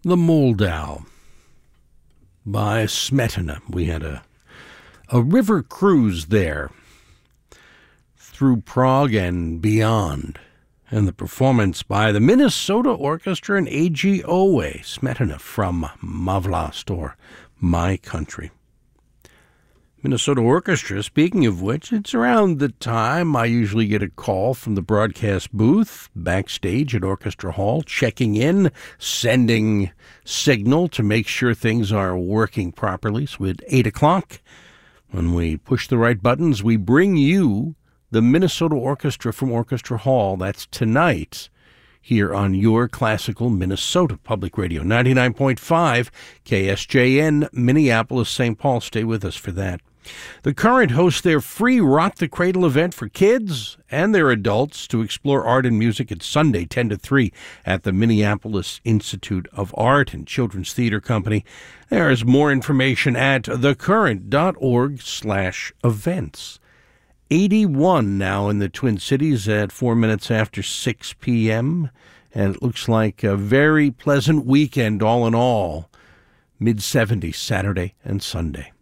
The Moldau by Smetana. We had a river cruise there through Prague and beyond, and the performance by the Minnesota Orchestra and A.G. Owe, Smetana from Mavlast, or My Country. Minnesota Orchestra, speaking of which, it's around the time I usually get a call from the broadcast booth backstage at Orchestra Hall, checking in, sending signal to make sure things are working properly. So at 8 o'clock, when we push the right buttons, we bring you the Minnesota Orchestra from Orchestra Hall. That's tonight here on your Classical Minnesota Public Radio, 99.5 KSJN, Minneapolis, St. Paul. Stay with us for that. The Current hosts their free Rock the Cradle event for kids and their adults to explore art and music. It's Sunday, 10 to 3 at the Minneapolis Institute of Art and Children's Theater Company. There's more information at thecurrent.org/events. 81 now in the Twin Cities at 4 minutes after 6 p.m. And it looks like a very pleasant weekend all in all. Mid-70s Saturday and Sunday.